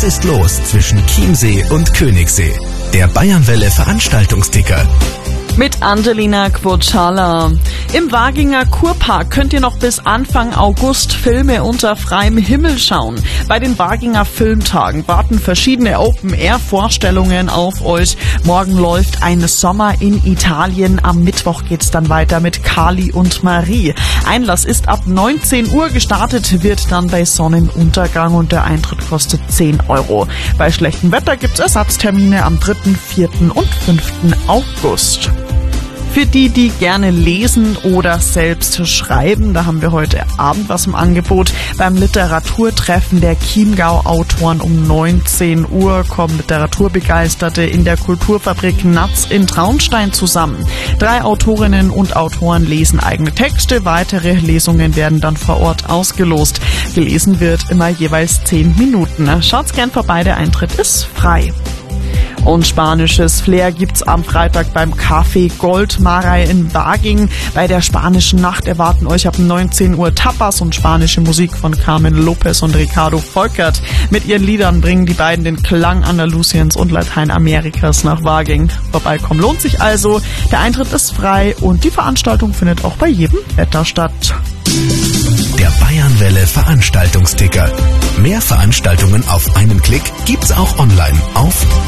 ist los zwischen Chiemsee und Königssee? Der Bayernwelle Veranstaltungsticker. Mit Angelina Quocciala. Im Waginger Kurpark könnt ihr noch bis Anfang August Filme unter freiem Himmel schauen. Bei den Waginger Filmtagen warten verschiedene Open-Air-Vorstellungen auf euch. Morgen läuft ein Sommer in Italien. Am Mittwoch geht's dann weiter mit Kali und Marie. Einlass ist ab 19 Uhr. Gestartet wird dann bei Sonnenuntergang und der Eintritt kostet 10 €. Bei schlechtem Wetter gibt's Ersatztermine am 3., 4. und 5. August. Für die gerne lesen oder selbst schreiben, da haben wir heute Abend was im Angebot. Beim Literaturtreffen der Chiemgau-Autoren um 19 Uhr kommen Literaturbegeisterte in der Kulturfabrik Natz in Traunstein zusammen. 3 Autorinnen und Autoren lesen eigene Texte. Weitere Lesungen werden dann vor Ort ausgelost. Gelesen wird immer jeweils 10 Minuten. Schaut's gern vorbei, der Eintritt ist frei. Und spanisches Flair gibt's am Freitag beim Café Goldmarei in Waging. Bei der spanischen Nacht erwarten euch ab 19 Uhr Tapas und spanische Musik von Carmen Lopez und Ricardo Volkert. Mit ihren Liedern bringen die beiden den Klang Andalusiens und Lateinamerikas nach Waging. Vorbeikommen lohnt sich also. Der Eintritt ist frei und die Veranstaltung findet auch bei jedem Wetter statt. Der Bayernwelle Veranstaltungsticker. Mehr Veranstaltungen auf einen Klick gibt's auch online auf